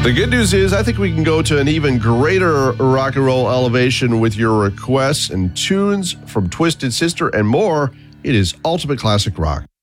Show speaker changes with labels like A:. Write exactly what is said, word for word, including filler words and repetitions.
A: The good news is I think we can go to an even greater rock and roll elevation with your requests and tunes from Twisted Sister and more. It is Ultimate Classic Rock.